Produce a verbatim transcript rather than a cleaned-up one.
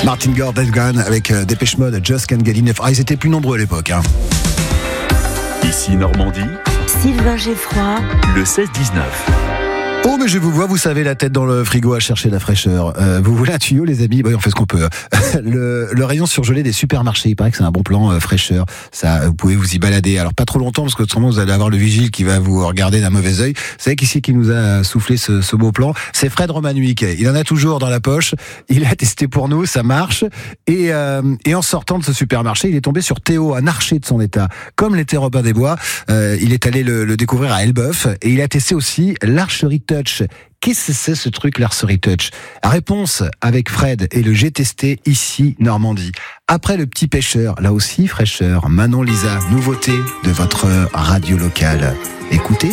Martin Gore, Dave Gahan avec euh, Dépêche Mode, Just Can't Get Enough. Ah, ils étaient plus nombreux à l'époque. Hein. Ici Normandie, Sylvain Geffroy, le seize dix-neuf. Oh, mais je vous vois, vous savez, la tête dans le frigo à chercher la fraîcheur. Euh, vous voulez un tuyau, les amis? Bah, on fait ce qu'on peut. le, le rayon surgelé des supermarchés, il paraît que c'est un bon plan euh, fraîcheur. Ça, vous pouvez vous y balader. Alors, pas trop longtemps, parce que autrement, vous allez avoir le vigile qui va vous regarder d'un mauvais œil. Vous savez qui c'est qui nous a soufflé ce, ce beau plan? C'est Fred Romanuik. Il en a toujours dans la poche. Il a testé pour nous, ça marche. Et, euh, et en sortant de ce supermarché, il est tombé sur Théo, un archer de son état. Comme l'était Robin des Bois, euh, il est allé le, le découvrir à Elbeuf. Et il a testé aussi l'archerie Touch. Qu'est-ce que c'est ce truc, l'archerie Touch? Réponse avec Fred et le J'ai testé ici Normandie. Après le petit pêcheur, là aussi fraîcheur, Manon Lisa, nouveauté de votre radio locale. Écoutez.